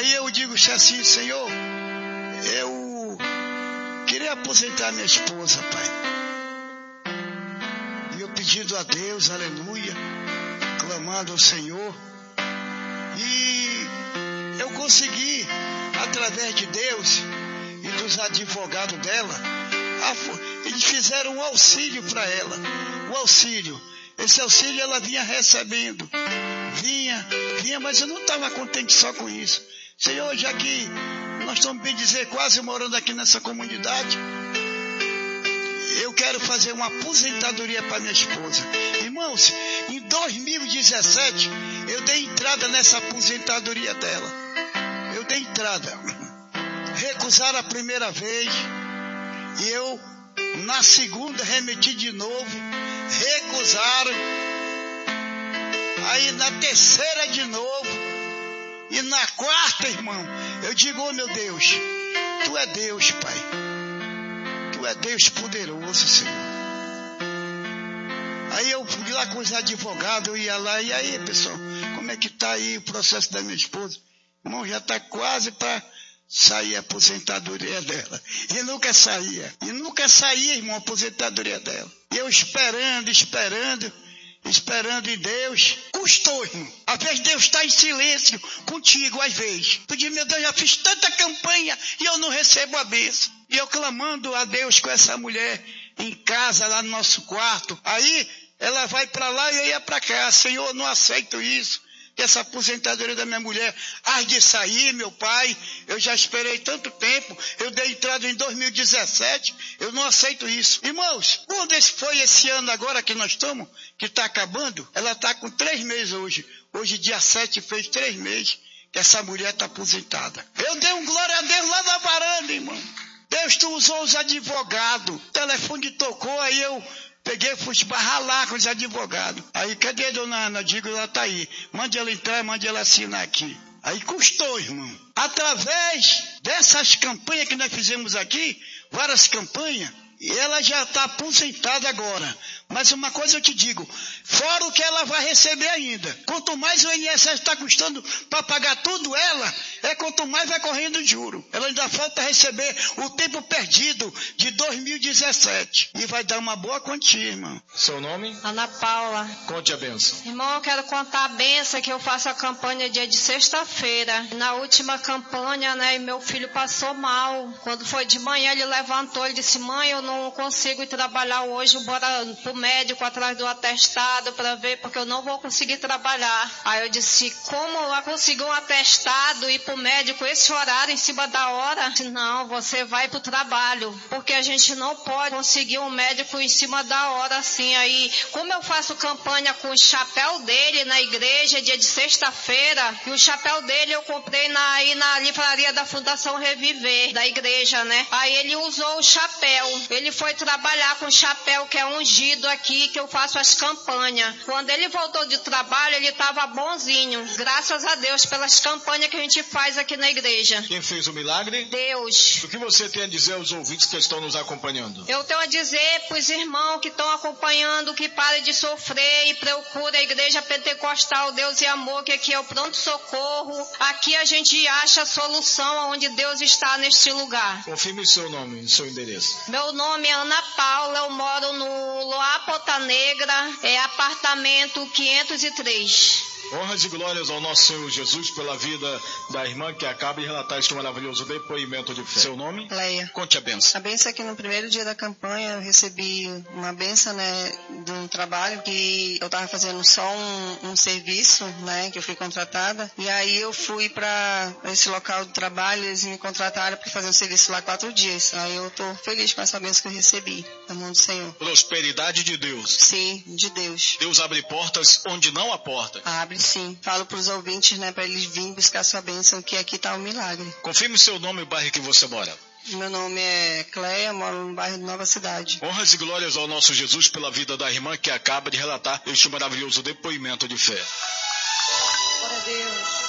Aí eu digo assim, Senhor, eu queria aposentar minha esposa, Pai. E eu pedindo a Deus, aleluia, clamando ao Senhor. E eu consegui, através de Deus e dos advogados dela, eles fizeram um auxílio para ela. O auxílio. Esse auxílio ela vinha recebendo. Vinha, mas eu não estava contente só com isso. Senhor, já que nós estamos, bem dizer, quase morando aqui nessa comunidade, eu quero fazer uma aposentadoria para minha esposa. Irmãos, em 2017, eu dei entrada nessa aposentadoria dela. Eu dei entrada. Recusaram a primeira vez, e eu, na segunda, remeti de novo. Recusaram. Aí na terceira de novo. E na quarta, irmão, eu digo, oh meu Deus, Tu é Deus, Pai. Tu é Deus poderoso, Senhor. Aí eu fui lá com os advogados, eu ia lá, e aí, pessoal, como é que está aí o processo da minha esposa? Irmão, já está quase para sair a aposentadoria dela. E nunca saía, irmão, a aposentadoria dela. E eu esperando em Deus. Custou, irmão. Às vezes Deus está em silêncio contigo, às vezes. Tu diz, meu Deus, já fiz tanta campanha e eu não recebo a bênção. E eu clamando a Deus com essa mulher em casa, lá no nosso quarto. Aí ela vai para lá e eu ia para cá. Senhor, eu não aceito isso. Essa aposentadoria da minha mulher há de sair, meu Pai. Eu já esperei tanto tempo. Eu dei entrada em 2017. Eu não aceito isso. Irmãos, quando foi esse ano agora que nós estamos, que está acabando, ela está com 3 meses hoje. Hoje, dia 7, fez 3 meses que essa mulher está aposentada. Eu dei glória a Deus lá na varanda, irmão. Deus, Tu usou os advogados. O telefone tocou, aí eu peguei, fui esbarrar lá com os advogados. Aí, cadê a dona Ana? Digo, ela está aí. Mande ela entrar, mande ela assinar aqui. Aí custou, irmão. Através dessas campanhas que nós fizemos aqui, várias campanhas, e ela já está aposentada agora. Mas uma coisa eu te digo, fora o que ela vai receber ainda. Quanto mais o INSS está custando para pagar tudo ela, quanto mais vai correndo juro. Ela ainda falta receber o tempo perdido de 2017. E vai dar uma boa quantia, irmão. Seu nome? Ana Paula. Conte a bênção. Irmão, eu quero contar a bênção que eu faço a campanha dia de sexta-feira. Na última campanha, né, meu filho passou mal. Quando foi de manhã, ele levantou, ele disse, mãe, eu não consigo ir trabalhar hoje, bora pro médico atrás do atestado para ver, porque eu não vou conseguir trabalhar. Aí eu disse, como eu conseguir um atestado e ir pro médico esse horário em cima da hora? Disse, não, você vai pro trabalho, porque a gente não pode conseguir um médico em cima da hora assim. Aí, como eu faço campanha com o chapéu dele na igreja, dia de sexta-feira, e o chapéu dele eu comprei na livraria da Fundação Reviver, da igreja, né? Aí ele usou o chapéu, ele foi trabalhar com o chapéu que é ungido aqui, que eu faço as campanhas. Quando ele voltou de trabalho, ele estava bonzinho. Graças a Deus pelas campanhas que a gente faz aqui na igreja. Quem fez o milagre? Deus. O que você tem a dizer aos ouvintes que estão nos acompanhando? Eu tenho a dizer para os irmãos que estão acompanhando que parem de sofrer e procurem a igreja pentecostal Deus e Amor, que aqui é o pronto socorro. Aqui a gente acha a solução onde Deus está neste lugar. Confirme seu nome e seu endereço. Meu nome é Ana Paula, eu moro no Loá Ponta Negra, apartamento 503. Honras e glórias ao nosso Senhor Jesus pela vida da irmã que acaba de relatar este maravilhoso depoimento de fé. Seu nome? Leia. Conte a bênção. A bênção é que no primeiro dia da campanha eu recebi uma bênção, né, de um trabalho que eu estava fazendo só um serviço, né, que eu fui contratada. E aí eu fui para esse local de trabalho, eles me contrataram para fazer um serviço lá 4 dias. Aí eu estou feliz com essa bênção que eu recebi da mão do Senhor. Prosperidade de Deus. Sim, de Deus. Deus abre portas onde não há porta. Abre sim. Falo para os ouvintes, né, para eles virem buscar sua bênção, que aqui está o milagre. Confirme seu nome e o bairro que você mora. Meu nome é Cleia, moro no bairro de Nova Cidade. Honras e glórias ao nosso Jesus pela vida da irmã que acaba de relatar este maravilhoso depoimento de fé. Glória a Deus.